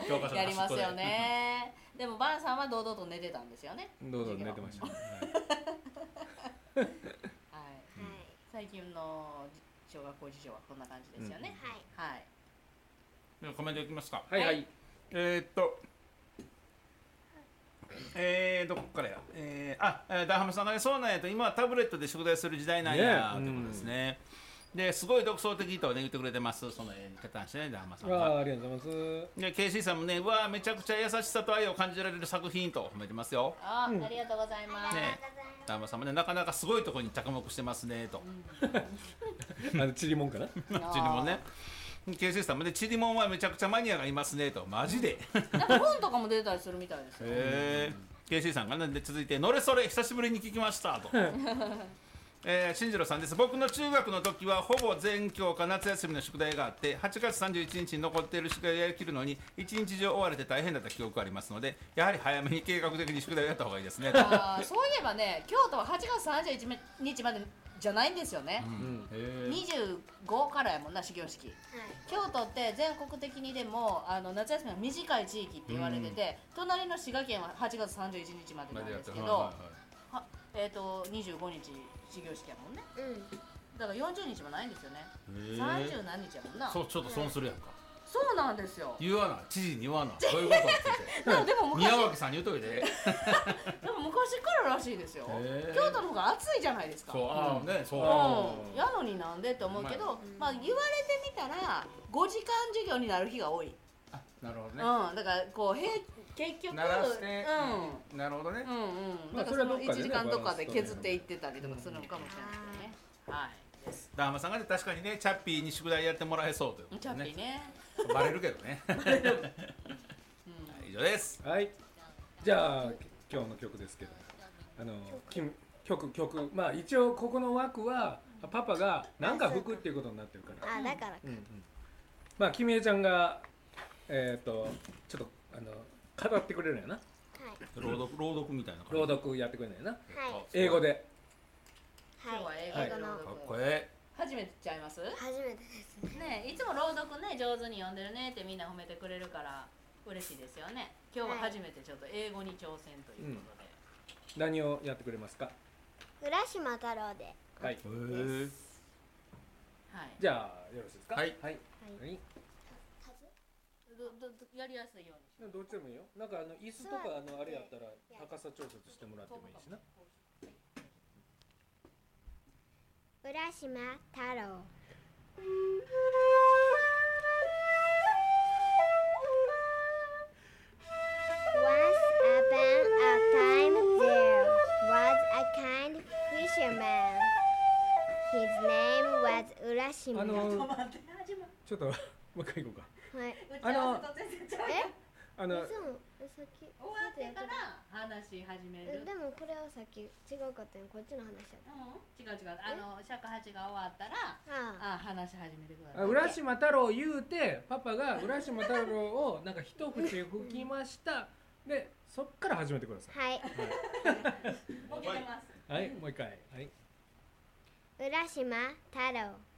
教科書の端っこでやりますよね。でもバンさんは堂々と寝てたんですよね。 どうぞ寝てましたね。 はい。 はい最近の小学校事情はこんな感じですよね。 はいはい。 ではコメントいきますか。 はいはい。 どこからや、ダハマさんがね、そうなんやと、今はタブレットで宿題する時代なんや、ということですね。ですごい独創的とね言ってくれてます。その言い方にしてね、ダハマさんが。 ありがとうございます。 で、ケイシーさんもね、うわめちゃくちゃ優しさと愛を感じられる作品と褒めてますよ。 ありがとうございます。 ね、ダハマさんもね、なかなかすごいところに着目してますねと。 チリモンかな。 チリモンね。ケイシーさんもね、チリモンはめちゃくちゃマニアがいますねと。マジで。 なんか本とかも出たりするみたいですよ。 ケイシーさんがね、で続いて、のれそれ久しぶりに聞きましたと。進次郎さんです。僕の中学の時はほぼ全教科夏休みの宿題があって8月31日に残っている宿題をやりきるのに一日中追われて大変だった記憶がありますので、やはり早めに計画的に宿題をやった方がいいですね。 そういえばね、京都は8月31日までじゃないんですよね。25からやもんな、始業式。京都って全国的にでも夏休みは短い地域って言われてて、隣の滋賀県は8月31日までなんですけど、25日始業式やもんね。だから40日もないんですよね。30何日やもんな。 そう、ちょっと損するやんか。 そうなんですよ。 言わな、知事に言わな、そういうことってでも宮脇さんに言うといて。 でも昔かららしいですよ。京都の方が暑いじゃないですか。やのになんでって思うけど、まあ言われてみたら5時間授業になる日が多い。 なるほどね。 だからこう結局鳴らしてなるほどね。 だからその1時間とかで削っていってたりとかするのかもしれないですけどね。はいです。 ダーマさんがね、確かにね、チャッピーに宿題やってもらえそうということでね。 チャッピーね。 バレるけどね。以上です。 はい。じゃあ今日の曲ですけど、曲まあ一応ここの枠はパパが何か吹くっていうことになってるから。 だからか。 まあきみえちゃんがちょっと語ってくれるんやな。 朗読みたいな。 朗読やってくれるんやな。 はい。 英語で。 今日は英語で朗読。 かっこええ。 初めてちゃいます？ 初めてですね。 ね、いつも朗読ね上手に読んでるねってみんな褒めてくれるから嬉しいですよね。今日は初めてちょっと英語に挑戦ということで。 何をやってくれますか？ 浦島太郎で。 はい。 はい。 じゃあよろしいですか？ はいはい。 やりやすいように。 どっちでもいいよ。なんか椅子とかあれやったら高さ調節してもらってもいいしな。 浦島太郎。Once upon a time there was a kind fisherman. His name was 浦島。 ちょっともう一回行こうか。 はい。 打ち合わせと全然ちゃうよ。 さっき終わってから話し始める。 でもこれはさっき違うかったよ。こっちの話やった。 違う尺八が終わったら話し始めてください。 浦島太郎言うてパパが浦島太郎をなんか一口吹きましたでそっから始めてください。 はい。 ボケてます。 はい、もう一回。はい。 浦島太郎。